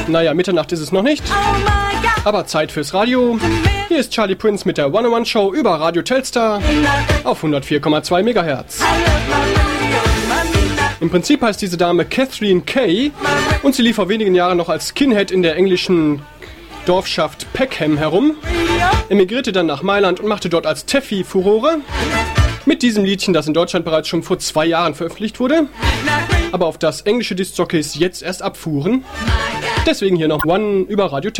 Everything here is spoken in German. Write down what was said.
Naja, Mitternacht ist es noch nicht, aber Zeit fürs Radio. Hier ist Charlie Prince mit der 101 Show über Radio Telstar auf 104,2 MHz. Im Prinzip heißt diese Dame Catherine Kay und sie lief vor wenigen Jahren noch als Skinhead in der englischen Dorfschaft Peckham herum, emigrierte dann nach Mailand und machte dort als Teffi Furore mit diesem Liedchen, das in Deutschland bereits schon vor 2 Jahren veröffentlicht wurde, aber auf das englische Discjockeys jetzt erst abfuhren. Deswegen hier noch One über Radio Telstar.